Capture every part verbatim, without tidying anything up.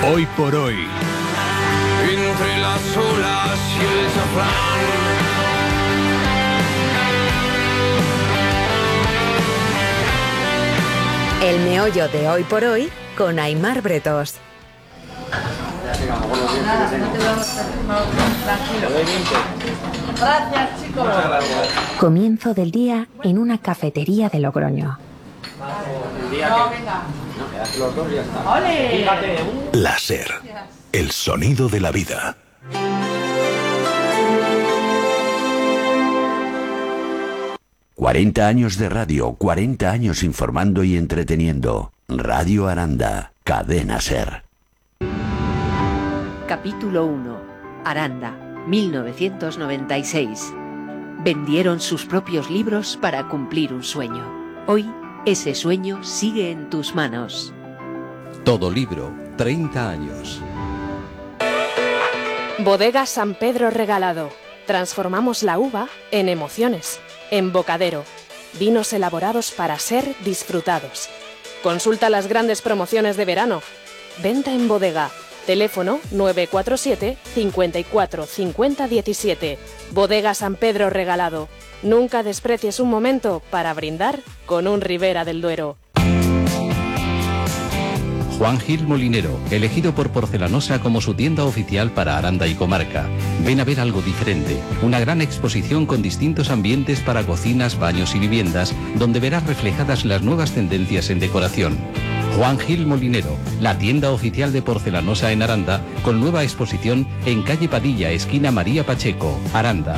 Hoy por hoy. Entre las olas y el azafrán. El meollo de Hoy por Hoy con Aimar Bretos. Gracias, chicos. Comienzo del día en una cafetería de Logroño. No, venga. ¡Ole! La SER, el sonido de la vida. cuarenta años de radio, cuarenta años informando y entreteniendo. Radio Aranda, cadena SER. Capítulo uno. Aranda, mil novecientos noventa y seis. Vendieron sus propios libros para cumplir un sueño. Hoy, ese sueño sigue en tus manos. Todo libro, treinta años. Bodega San Pedro Regalado. Transformamos la uva en emociones. Embocadero. Vinos elaborados para ser disfrutados. Consulta las grandes promociones de verano. Venta en bodega. Teléfono nueve cuatro siete, cinco cuatro, cinco cero uno siete. Bodega San Pedro Regalado. Nunca desprecies un momento para brindar con un Ribera del Duero. Juan Gil Molinero, elegido por Porcelanosa como su tienda oficial para Aranda y comarca. Ven a ver algo diferente, una gran exposición con distintos ambientes para cocinas, baños y viviendas, donde verás reflejadas las nuevas tendencias en decoración. Juan Gil Molinero, la tienda oficial de Porcelanosa en Aranda, con nueva exposición en calle Padilla, esquina María Pacheco, Aranda.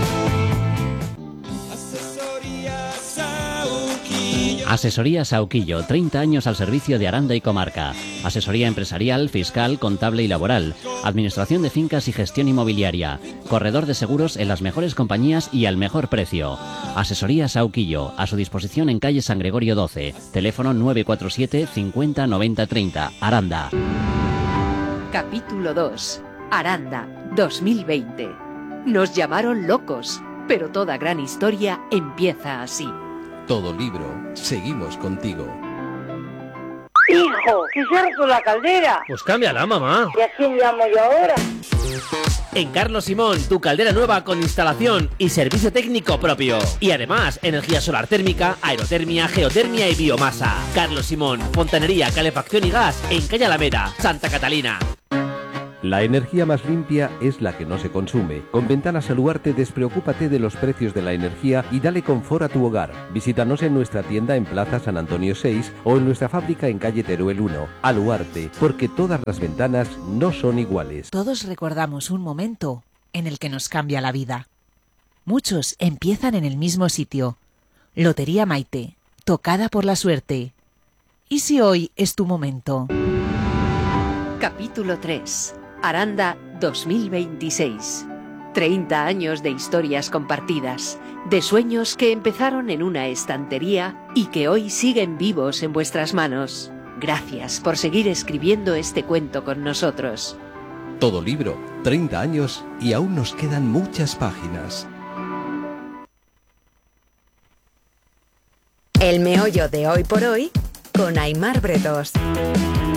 Asesoría Sauquillo, treinta años al servicio de Aranda y comarca. Asesoría empresarial, fiscal, contable y laboral. Administración de fincas y gestión inmobiliaria. Corredor de seguros en las mejores compañías y al mejor precio. Asesoría Sauquillo, a su disposición en calle San Gregorio doce. Teléfono nueve cuatro siete, cincuenta, noventa, treinta. Aranda. Capítulo dos. Aranda, dos mil veinte. Nos llamaron locos, pero toda gran historia empieza así. Todo libro, seguimos contigo. Hijo, que se ha roto la caldera. Pues cámbiala, mamá. ¿Y a quién llamo yo ahora? En Carlos Simón, tu caldera nueva con instalación y servicio técnico propio. Y además, energía solar térmica, aerotermia, geotermia y biomasa. Carlos Simón, fontanería, calefacción y gas en calle Alameda, Santa Catalina. La energía más limpia es la que no se consume. Con Ventanas Aluarte despreocúpate de los precios de la energía y dale confort a tu hogar. Visítanos en nuestra tienda en Plaza San Antonio seis o en nuestra fábrica en calle Teruel uno. Aluarte, porque todas las ventanas no son iguales. Todos recordamos un momento en el que nos cambia la vida. Muchos empiezan en el mismo sitio. Lotería Maite, tocada por la suerte. ¿Y si hoy es tu momento? Capítulo tres. Aranda dos mil veintiséis. treinta años de historias compartidas, de sueños que empezaron en una estantería y que hoy siguen vivos en vuestras manos. Gracias por seguir escribiendo este cuento con nosotros. Todo libro, treinta años y aún nos quedan muchas páginas. El meollo de Hoy por Hoy con Aimar Bretos.